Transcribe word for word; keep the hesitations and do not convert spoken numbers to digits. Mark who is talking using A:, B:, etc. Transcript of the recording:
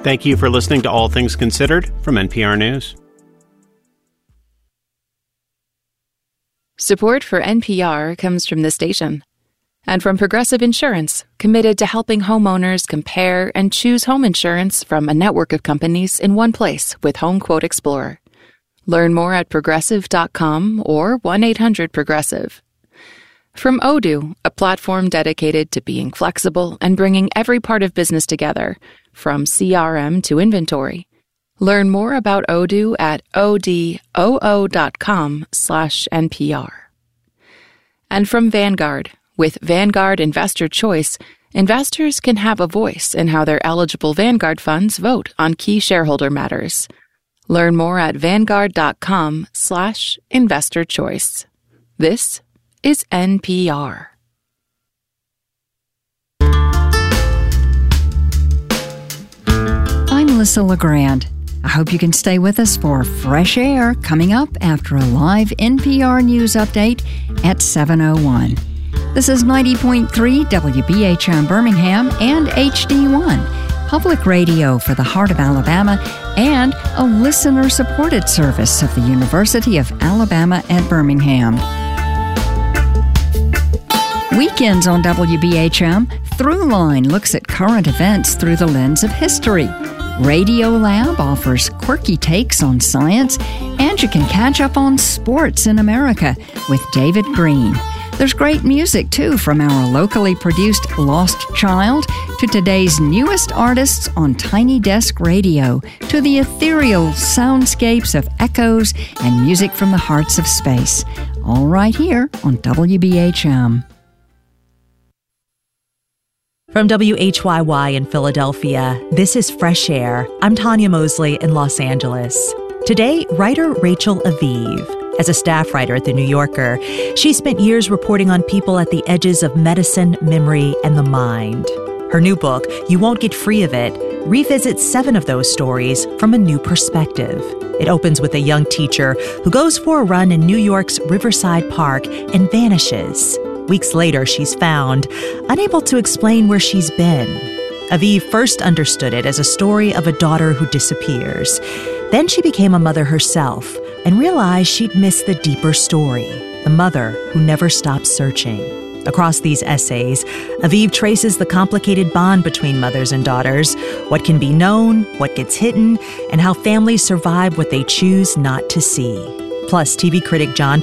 A: Thank you for listening to All Things Considered from N P R News.
B: Support for N P R comes from the station and from Progressive Insurance, committed to helping homeowners compare and choose home insurance from a network of companies in one place with Home Quote Explorer. Learn more at progressive dot com or one eight hundred progressive. From Odoo, a platform dedicated to being flexible and bringing every part of business together, from C R M to inventory. Learn more about Odoo at odoo dot com slash N P R. And from Vanguard, with Vanguard Investor Choice, investors can have a voice in how their eligible Vanguard funds vote on key shareholder matters. Learn more at vanguard dot com slash investor choice. This is N P R.
C: I'm Melissa LeGrand. I hope you can stay with us for Fresh Air coming up after a live N P R News update at seven oh one. This is ninety point three W B H M Birmingham and H D one, public radio for the heart of Alabama and a listener-supported service of the University of Alabama at Birmingham. Weekends on W B H M, Throughline looks at current events through the lens of history. Radio Lab offers quirky takes on science, and you can catch up on sports in America with David Green. There's great music, too, from our locally produced Lost Child to today's newest artists on Tiny Desk Radio to the ethereal soundscapes of echoes and music from the hearts of space. All right here on W B H M.
D: From W H Y Y in Philadelphia, this is Fresh Air. I'm Tanya Mosley in Los Angeles. Today, writer Rachel Aviv. As a staff writer at The New Yorker, she spent years reporting on people at the edges of medicine, memory, and the mind. Her new book, You Won't Get Free of It, revisits seven of those stories from a new perspective. It opens with a young teacher who goes for a run in New York's Riverside Park and vanishes. Weeks later, she's found, unable to explain where she's been. Aviv first understood it as a story of a daughter who disappears. Then she became a mother herself and realized she'd missed the deeper story, the mother who never stopped searching. Across these essays, Aviv traces the complicated bond between mothers and daughters, what can be known, what gets hidden, and how families survive what they choose not to see. Plus, T V critic John